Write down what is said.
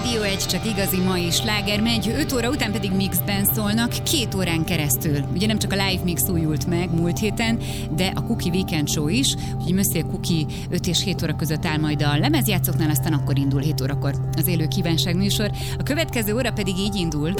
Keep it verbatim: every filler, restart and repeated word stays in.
Rádió egy, csak igazi mai sláger megy, öt óra után pedig mixben szólnak két órán keresztül. Ugye nem csak a live mix újult meg múlt héten, de a Cookie Weekend Show is, úgyhogy Monsieur Cookie öt és hét óra között áll majd a lemezjátszóknál, aztán akkor indul hét órakor az élő kívánság műsor. A következő óra pedig így indul.